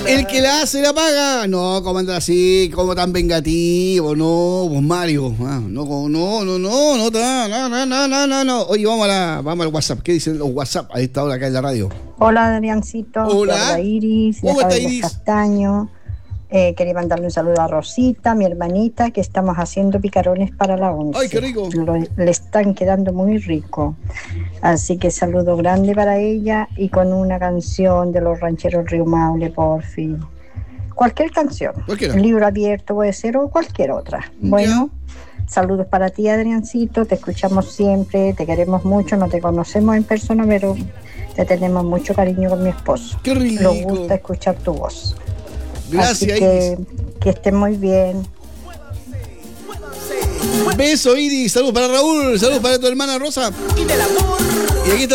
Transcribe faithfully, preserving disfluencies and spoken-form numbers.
El que la hace la paga. No, ¿cómo anda así? ¿Cómo tan vengativo? No, pues Mario. Ah, no, no, no, no, no, no, no, no, no, no, no, no. Oye, vamos, a la, vamos al WhatsApp. ¿Qué dicen los WhatsApp a esta hora acá en la radio? Hola, Adriancito. Hola. Iris. ¿Cómo está Iris? Castaño. Eh, quería mandarle un saludo a Rosita, mi hermanita, que estamos haciendo picarones para la once. ¡Ay, qué rico! Lo, le están quedando muy rico. Así que saludo grande para ella y con una canción de los rancheros Río Maule, por fin. Cualquier canción. Cualquiera. Un libro abierto puede ser o cualquier otra. Bueno, ya. Saludos para ti, Adriancito. Te escuchamos siempre, te queremos mucho. No te conocemos en persona, pero te tenemos mucho cariño con mi esposo. ¡Qué rico! Nos gusta escuchar tu voz. Gracias, Así que, Iris. que estén muy bien. Beso, Iris. Saludos para Raúl. Saludos para tu hermana Rosa. Y aquí está